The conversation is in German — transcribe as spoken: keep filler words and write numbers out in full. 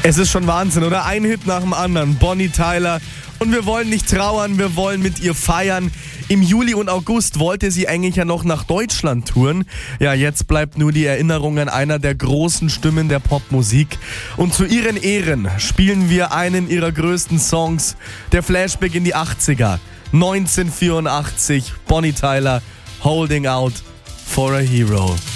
Es ist schon Wahnsinn, oder? Ein Hit nach dem anderen. Bonnie Tyler. Und wir wollen nicht trauern, wir wollen mit ihr feiern. Im Juli und August wollte sie eigentlich ja noch nach Deutschland touren. Ja, jetzt bleibt nur die Erinnerung an einer der großen Stimmen der Popmusik. Und zu ihren Ehren spielen wir einen ihrer größten Songs. Der Flashback in die achtziger. neunzehnhundertvierundachtzig. Bonnie Tyler, Holding Out for a Hero.